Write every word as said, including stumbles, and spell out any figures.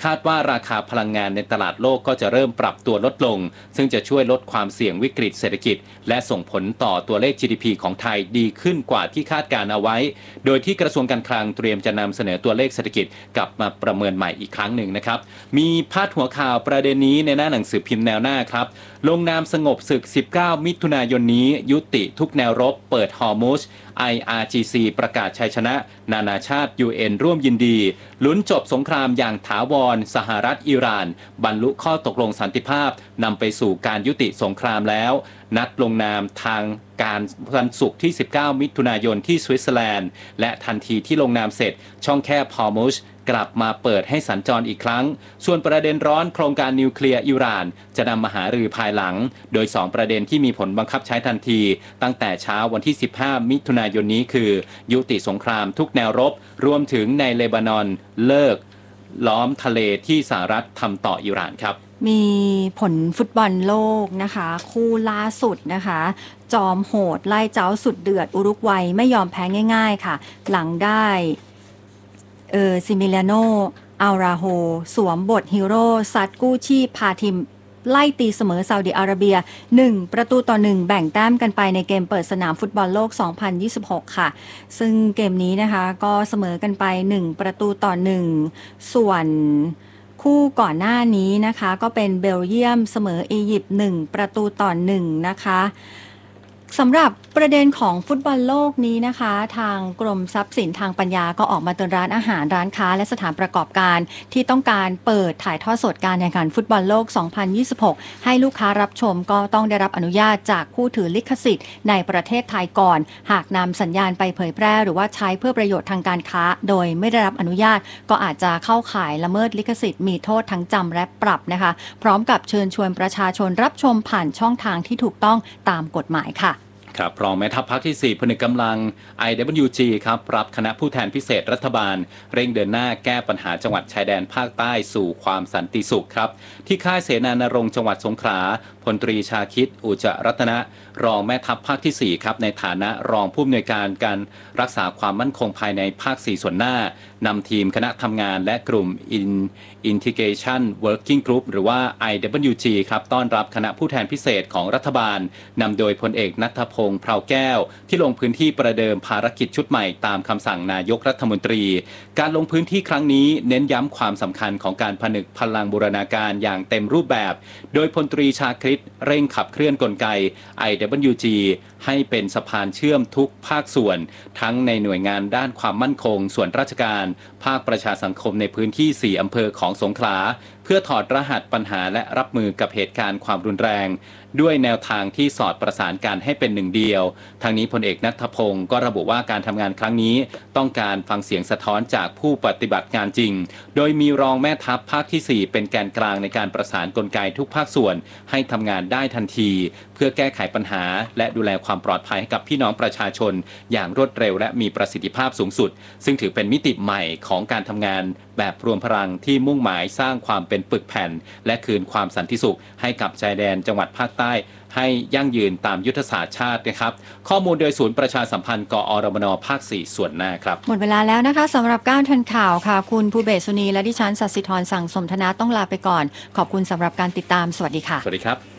คาดว่าราคาพลังงานในตลาดโลกก็จะเริ่มปรับตัวลดลงซึ่งจะช่วยลดความเสี่ยงวิกฤตเศรษฐกิจและส่งผลต่อตัวเลข จี ดี พี ของไทยดีขึ้นกว่าที่คาดการเอาไว้โดยที่กระทรวงการคลังเตรียมจะนำเสนอตัวเลขเศรษฐกิจกลับมาประเมินใหม่อีกครั้งหนึ่งนะครับมีพาดหัวข่าวประเด็นนี้ในหน้าหนังสือพิมพ์แนวหน้าครับลงนามสงบศึกสิบเก้ามิถุนายนนี้ยุติทุกแนวรบเปิดฮอร์มุซ ไอ อาร์ จี ซี ประกาศชัยชนะนานาชาติ ยู เอ็น ร่วมยินดีลุ้นจบสงครามอย่างถาวรสหรัฐอิหร่านบรรลุข้อตกลงสันติภาพนำไปสู่การยุติสงครามแล้วนัดลงนามทางการวันศุกร์ที่สิบเก้ามิถุนายนที่สวิตเซอร์แลนด์และทันทีที่ลงนามเสร็จช่องแคบฮอร์มุซกลับมาเปิดให้สัญจรอีกครั้งส่วนประเด็นร้อนโครงการนิวเคลียร์อิหร่านจะนำมาหารือภายหลังโดยสองประเด็นที่มีผลบังคับใช้ทันทีตั้งแต่เช้าวันที่สิบห้ามิถุนายนนี้คือยุติสงครามทุกแนวรบรวมถึงในเลบานอนเลิกล้อมทะเลที่สหรัฐทำต่ออิหร่านครับมีผลฟุตบอลโลกนะคะคู่ล่าสุดนะคะจอมโหดไล่เจ้าสุดเดือดอุรุกวัยไม่ยอมแพ้ง่ายๆค่ะหลังได้เออซิมิเลโนอัลราโฮสวมบทฮีโร่ซัดกู้ชีพพาทีมไล่ตีเสมอซาอุดิอาระเบียหนึ่งประตูต่อหนึ่งแบ่งแต้มกันไปในเกมเปิดสนามฟุตบอลโลกสองพันยี่สิบหกค่ะซึ่งเกมนี้นะคะก็เสมอกันไปหนึ่งประตูต่อหนึ่งส่วนคู่ก่อนหน้านี้นะคะก็เป็นเบลเยียมเสมออียิปต์หนึ่งประตูต่อหนึ่งนะคะสำหรับประเด็นของฟุตบอลโลกนี้นะคะทางกรมทรัพย์สินทางปัญญาก็ออกมาเตือนร้านอาหารร้านค้าและสถานประกอบการที่ต้องการเปิดถ่ายทอดสดการแข่งขันฟุตบอลโลกสองพันยี่สิบหกให้ลูกค้ารับชมก็ต้องได้รับอนุญาตจากผู้ถือลิขสิทธิ์ในประเทศไทยก่อนหากนำสัญญาณไปเผยแพร่หรือว่าใช้เพื่อประโยชน์ทางการค้าโดยไม่ได้รับอนุญาตก็อาจจะเข้าข่ายละเมิดลิขสิทธิ์มีโทษทั้งจำและปรับนะคะพร้อมกับเชิญชวนประชาชนรับชมผ่านช่องทางที่ถูกต้องตามกฎหมายค่ะครับรองแม่ทัพภาคที่สี่ผนึกกำลัง ไอ ดับเบิลยู จี ครับรับคณะผู้แทนพิเศษรัฐบาลเร่งเดินหน้าแก้ปัญหาจังหวัดชายแดนภาคใต้สู่ความสันติสุขครับที่ค่ายเสนานรงค์จังหวัดสงขลาพลตรีชาคิดอุจรัตนะรองแม่ทัพภาคที่สี่ครับในฐานะรองผู้อำนวยการการรักษาความมั่นคงภายในภาคสี่ส่วนหน้านำทีมคณะทำงานและกลุ่ม Integration Working Group หรือว่า ไอ ดับเบิลยู จี ครับต้อนรับคณะผู้แทนพิเศษของรัฐบาลนำโดยพลเอกณัฐพงษ์ เพราแก้วที่ลงพื้นที่ประเดิมภารกิจชุดใหม่ตามคำสั่งนายกรัฐมนตรีการลงพื้นที่ครั้งนี้เน้นย้ำความสำคัญของการผนึกพลังบูรณาการอย่างเต็มรูปแบบโดยพลตรีชาคริตเร่งขับเคลื่อนกลไก ไอ ดับเบิลยู จี ให้เป็นสะพานเชื่อมทุกภาคส่วนทั้งในหน่วยงานด้านความมั่นคงส่วนราชการภาคประชาสังคมในพื้นที่สี่อำเภอของสงขลาเพื่อถอดรหัสปัญหาและรับมือกับเหตุการณ์ความรุนแรงด้วยแนวทางที่สอดประสานกันให้เป็นหนึ่งเดียวทางนี้พลเอกณัฐพงศ์ก็ระบุว่าการทำงานครั้งนี้ต้องการฟังเสียงสะท้อนจากผู้ปฏิบัติงานจริงโดยมีรองแม่ทัพภาคที่สี่เป็นแกนกลางในการประสานกลไกทุกภาคส่วนให้ทำงานได้ทันทีเพื่อแก้ไขปัญหาและดูแลความปลอดภัยให้กับพี่น้องประชาชนอย่างรวดเร็วและมีประสิทธิภาพสูงสุดซึ่งถือเป็นมิติใหม่ของการทำงานแบบรวมพลังที่มุ่งหมายสร้างความเป็นปึกแผ่นและคืนความสันติสุขให้กับชายแดนจังหวัดภาคใต้ให้ยั่งยืนตามยุทธศาสตร์ชาตินะครับข้อมูลโดยศูนย์ประชาสัมพันธ์กอรมนภาคสี่ส่วนหน้าครับหมดเวลาแล้วนะคะสำหรับก้าวทันข่าวค่ะคุณภูเบศสุนีและดิฉันสัสิธรสั่งสมธนาต้องลาไปก่อนขอบคุณสำหรับการติดตามสวัสดีค่ะสวัสดีครับ